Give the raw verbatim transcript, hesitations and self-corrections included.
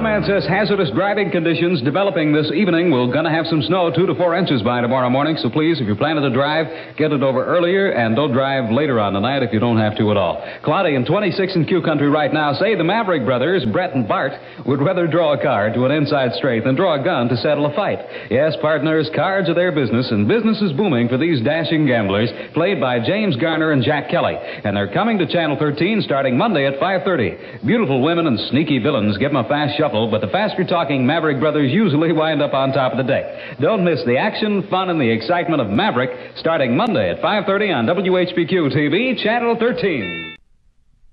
weatherman says hazardous driving conditions developing this evening. We're going to have some snow, two to four inches by tomorrow morning. So please, if you're planning to drive, get it over earlier and don't drive later on tonight if you don't have to at all. Cloudy and twenty-six in Q Country right now. Say the Maverick brothers, Brett and Bart, would rather draw a card to an inside straight than draw a gun to settle a fight. Yes, partners, cards are their business, and business is booming for these dashing gamblers, played by James Garner and Jack Kelly. And they're coming to Channel thirteen starting Monday at five thirty. Beautiful women and sneaky villains give them a fast shuffle, but the faster-talking Maverick brothers usually wind up on top of the deck. Don't miss the action, fun, and the excitement of Maverick starting Monday at five thirty on W H B Q T V, Channel thirteen.